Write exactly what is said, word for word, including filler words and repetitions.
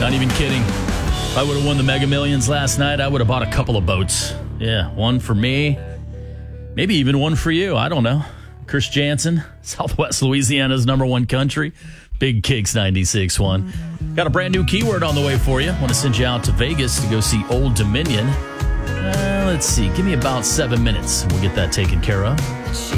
Not even kidding. If I would have won the Mega Millions last night, I would have bought a couple of boats. Yeah, one for me. Maybe even one for you. I don't know. Chris Jansen, Southwest Louisiana's number one country. Big Kicks ninety-six point one. Got a brand new keyword on the way for you. Want to send you out to Vegas to go see Old Dominion. Uh, let's see. Give me about seven minutes. We'll get that taken care of.